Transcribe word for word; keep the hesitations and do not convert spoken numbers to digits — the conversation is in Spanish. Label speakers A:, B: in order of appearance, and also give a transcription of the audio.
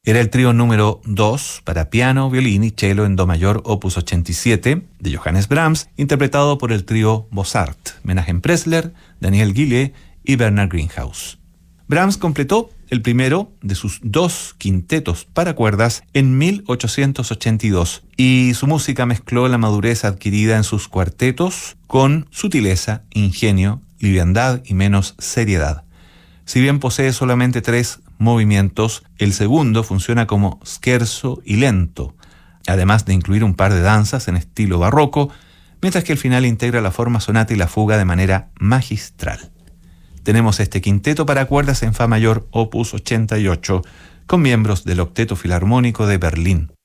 A: Era el trío número dos para piano, violín y cello en do mayor opus ochenta y siete de Johannes Brahms, interpretado por el trío Mozart, Menachem Pressler, Daniel Gillet y Bernard Greenhouse. Brahms completó el primero de sus dos quintetos para cuerdas en mil ochocientos ochenta y dos y su música mezcló la madurez adquirida en sus cuartetos con sutileza, ingenio, liviandad y menos seriedad. Si bien posee solamente tres movimientos, el segundo funciona como scherzo y lento, además de incluir un par de danzas en estilo barroco, mientras que el final integra la forma sonata y la fuga de manera magistral. Tenemos este quinteto para cuerdas en fa mayor opus ochenta y ocho, con miembros del Octeto Filarmónico de Berlín.